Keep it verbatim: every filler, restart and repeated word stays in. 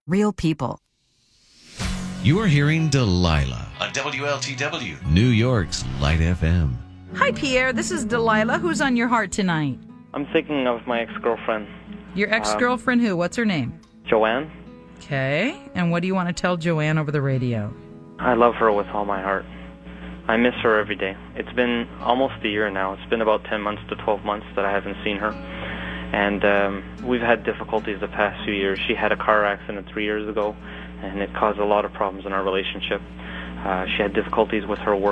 Real people. You are hearing Delilah on W L T W, New York's Light F M. Hi, Pierre. This is Delilah. Who's on your heart tonight? I'm thinking of my ex-girlfriend. Your ex-girlfriend um, who? What's her name? Joanne. Okay. And what do you want to tell Joanne over the radio? I love her with all my heart. I miss her every day. It's been almost a year now. It's been about ten months to twelve months that I haven't seen her. And um, we've had difficulties the past few years. She had a car accident three years ago, and it caused a lot of problems in our relationship. Uh, she had difficulties with her work.